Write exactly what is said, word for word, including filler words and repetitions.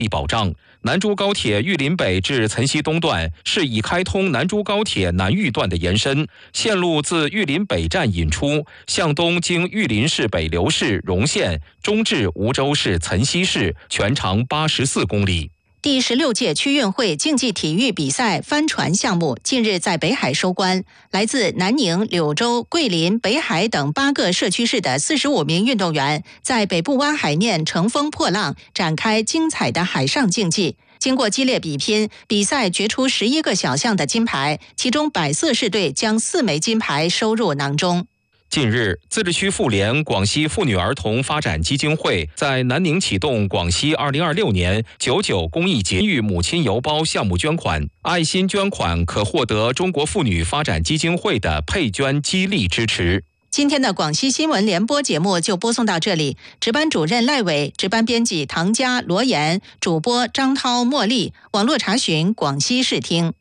保障。南珠高铁玉林北至岑溪东段是已开通南珠高铁南玉段的延伸，线路自玉林北站引出，向东经玉林市北流市荣县，中至梧州市岑溪市，全长八十四公里。 第十六届区运会竞技体育比赛帆船项目近日在北海收官，来自南宁、柳州、桂林、北海等八个社区市的四十五名运动员，在北部湾海面乘风破浪，展开精彩的海上竞技。经过激烈比拼，比赛决出十一个小项的金牌，其中百色市队将四枚金牌收入囊中。 近日，自治区妇联广西妇女儿童发展基金会在南宁启动广西二零二六年九九公益节育母亲邮包项目捐款，爱心捐款可获得中国妇女发展基金会的配捐激励支持。 今天的广西新闻联播节目就播送到这里，值班主任赖伟，值班编辑唐佳、罗岩，主播张涛、茉莉，网络查询广西视听。